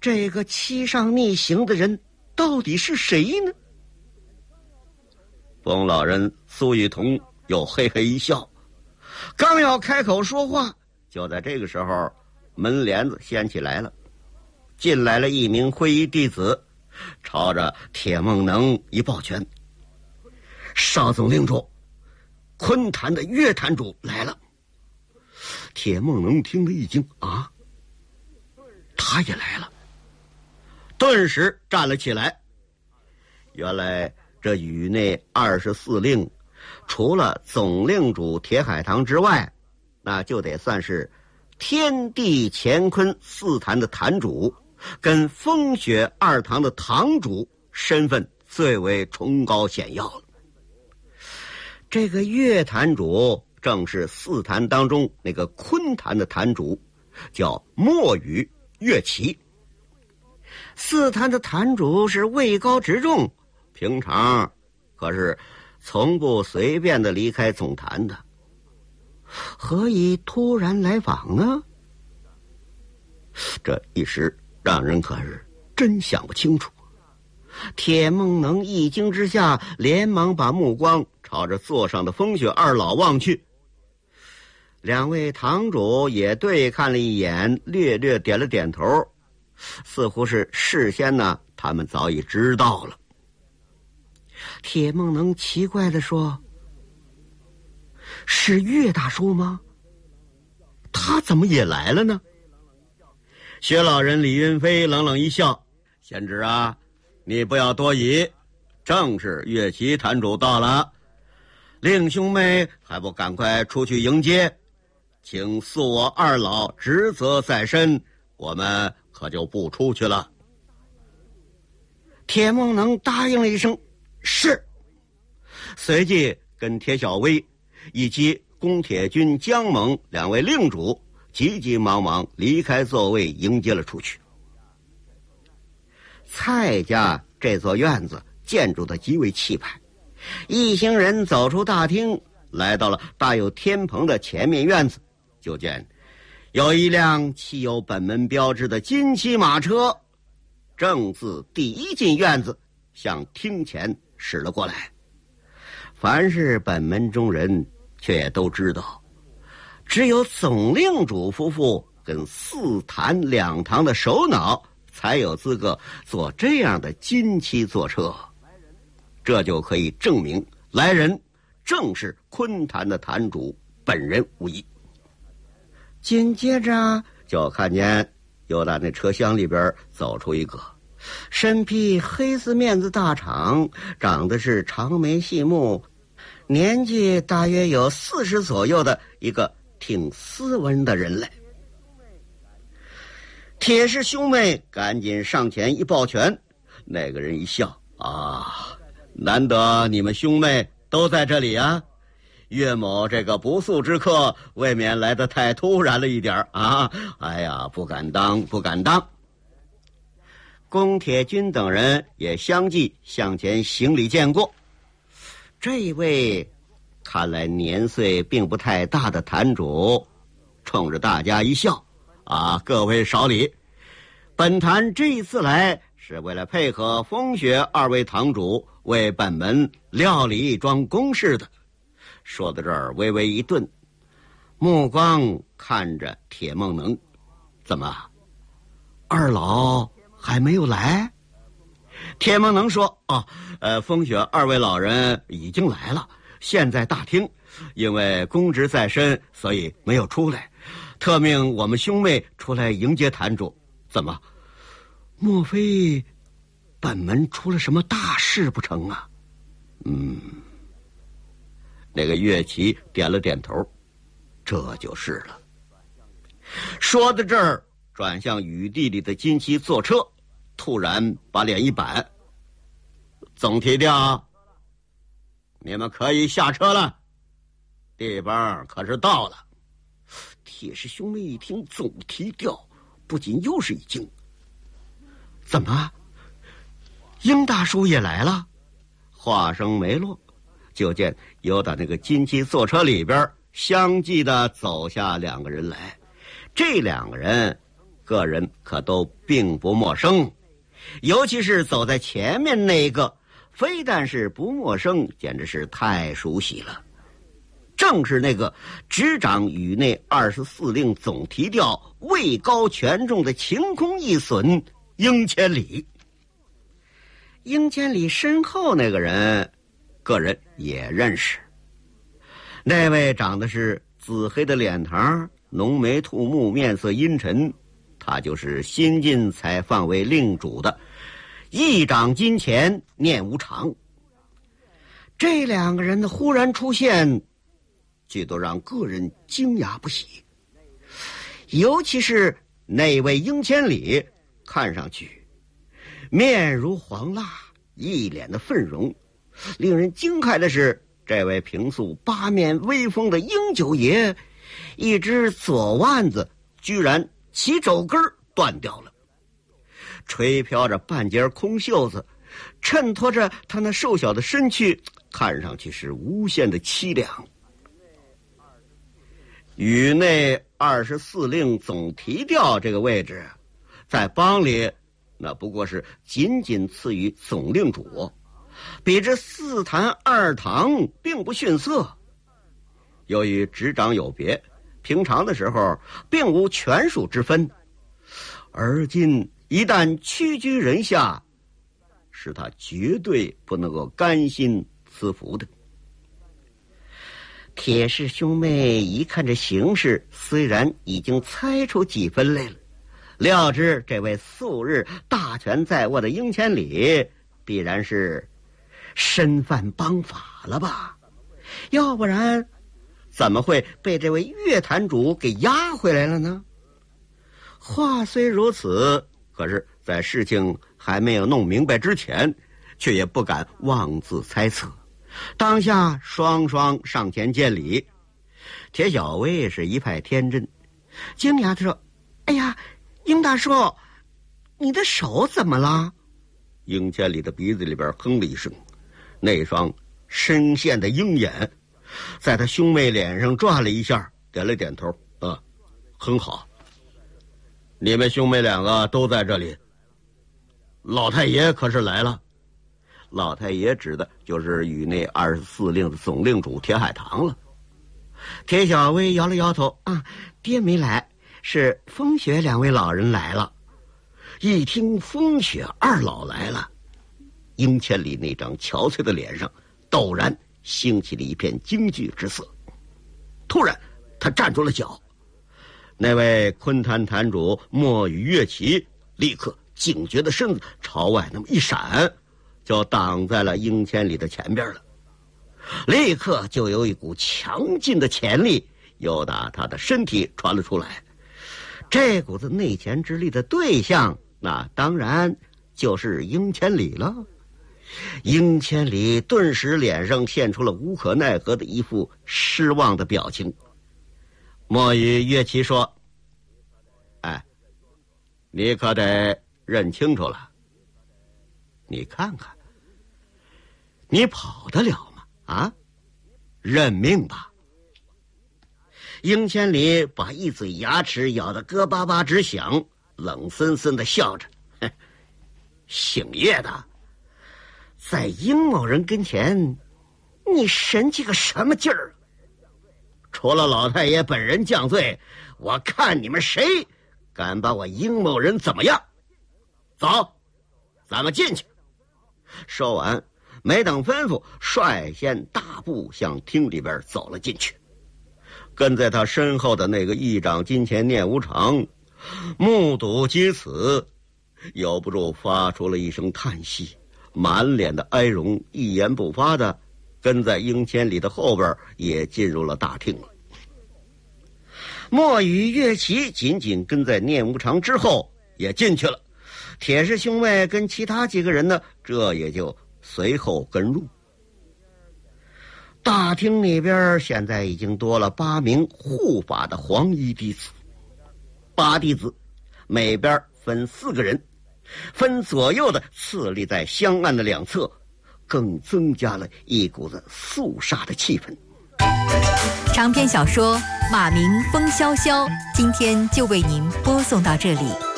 这个欺上逆行的人到底是谁呢？冯老人苏玉彤又嘿嘿一笑，刚要开口说话，就在这个时候，门帘子掀起来了，进来了一名灰衣弟子，朝着铁梦能一抱拳：“少总令主，昆坛的岳坛主来了。”铁梦能听得一惊，啊，他也来了，顿时站了起来。原来这宇内24令，除了总令主铁海棠之外，那就得算是天地乾坤4坛的坛主，跟风雪2堂的堂主身份最为崇高显耀了。这个岳坛主正是4坛当中那个昆坛的坛主，叫墨雨岳奇。4坛的坛主是位高职重，平常可是从不随便的离开总坛的，何以突然来访呢？这一时让人可是真想不清楚。铁梦能一惊之下，连忙把目光朝着座上的风雪2老望去。2位堂主也对看了一眼，略略点了点头，似乎是事先呢他们早已知道了。铁梦能奇怪地说：“是岳大叔吗？他怎么也来了呢？”薛老人李云飞冷冷一笑：“贤侄啊，你不要多疑，正是岳奇坛主到了，令兄妹还不赶快出去迎接，请恕我2老职责在身，我们可就不出去了。”铁梦能答应了一声：“是。”随即跟铁小薇以及宫铁军姜猛2位令主急急忙忙离开座位，迎接了出去。蔡家这座院子建筑的极为气派，一行人走出大厅，来到了大有天棚的前面院子，就见有一辆漆有本门标志的金漆马车，正自第一进院子向厅前驶了过来。凡是本门中人却也都知道，只有总令主夫妇跟4坛2堂的首脑才有资格坐这样的金漆座车，这就可以证明来人正是昆坛的坛主本人无疑。紧接着就看见又在那车厢里边走出一个身披黑丝面子大氅，长得是长眉细目，年纪大约有40左右的一个挺斯文的人来。铁氏兄妹赶紧上前一抱拳，那个人一笑：“啊，难得你们兄妹都在这里啊，岳某这个不速之客未免来得太突然了一点啊，哎呀，不敢当不敢当。”宫铁军等人也相继向前行礼见过。这位看来年岁并不太大的坛主冲着大家一笑：“啊，各位少礼，本坛这一次来是为了配合风雪2位堂主为本门料理一桩公事的。”说到这儿微微一顿，目光看着铁梦能：“怎么2老还没有来？”铁梦能说：“风雪2位老人已经来了，现在大厅，因为公职在身，所以没有出来，特命我们兄妹出来迎接坛主。怎么，莫非本门出了什么大事不成啊？”那个岳奇点了点头：“这就是了。”说到这儿，转向雨地里的金漆坐车，突然把脸一板：“总提调，你们可以下车了，地方可是到了。”铁氏兄妹一听总提调，不仅又是一惊：“怎么，英大叔也来了？”话声没落，就见由打那个金漆坐车里边相继的走下2个人来。这2个人个人可都并不陌生，尤其是走在前面那个，非但是不陌生，简直是太熟悉了。正是那个执掌宇内24令总提调、位高权重的晴空一隼英千里。英千里身后那个人，个人也认识。那位长得是紫黑的脸庞，浓眉兔目，面色阴沉，他就是新晋才放为令主的议长金钱念无常。这两个人的忽然出现，却都让个人惊讶不喜。尤其是那位英千里，看上去面如黄蜡，一脸的愤容。令人惊骇的是，这位平素八面威风的英九爷，一只左腕子居然起肘根断掉了，垂飘着半截空袖子，衬托着他那瘦小的身躯，看上去是无限的凄凉。宇内24令总提调这个位置，在邦里那不过是仅仅次于总令主，比这四坛二堂并不逊色。由于执掌有别，平常的时候并无权属之分，而今一旦屈居人下，是他绝对不能够甘心赐福的。铁氏兄妹一看这形势，虽然已经猜出几分来了，料知这位素日大权在握的英千里必然是身犯邦法了吧，要不然怎么会被这位岳坛主给押回来了呢？话虽如此，可是在事情还没有弄明白之前，却也不敢妄自猜测。当下双双上前见礼。铁小薇是一派天真，惊讶地说：“哎呀，英大叔，你的手怎么了？”英千里的鼻子里边哼了一声，那双深陷的鹰眼在他兄妹脸上转了一下，点了点头：“很好。你们兄妹两个都在这里，老太爷可是来了。”老太爷指的就是宇内24令的总令主铁海棠了。铁小薇摇了摇头：“爹没来，是风雪两位老人来了。”一听风雪二老来了，英千里那张憔悴的脸上陡然兴起了一片惊惧之色。突然他站住了脚，那位昆坛坛主墨雨月齐立刻警觉的身子朝外那么一闪，就挡在了英千里的前边了。立刻就有一股强劲的潜力由打他的身体传了出来，这股子内潜之力的对象，那当然就是英千里了。英千里顿时脸上现出了无可奈何的一副失望的表情。墨雨月齐说：“你可得认清楚了，你看看，你跑得了吗？认命吧。”英千里把一嘴牙齿咬得咯巴巴直响，冷森森地笑着：“姓岳的，在英某人跟前，你神气个什么劲儿？除了老太爷本人降罪，我看你们谁敢把我英某人怎么样？走，咱们进去。”说完，没等吩咐，率先大步向厅里边走了进去。跟在他身后的那个议长金钱念无常目睹及此，由不住发出了一声叹息，满脸的哀容，一言不发的跟在英千里的后边也进入了大厅了。墨雨月齐紧紧跟在念无常之后也进去了，铁氏兄妹跟其他几个人呢，这也就随后跟入。大厅里边现在已经多了8名护法的黄衣弟子，8弟子每边分4个人，分左右的次立在香案的两侧，更增加了一股子肃杀的气氛。 长篇小说《马鸣风萧萧》，今天就为您播送到这里。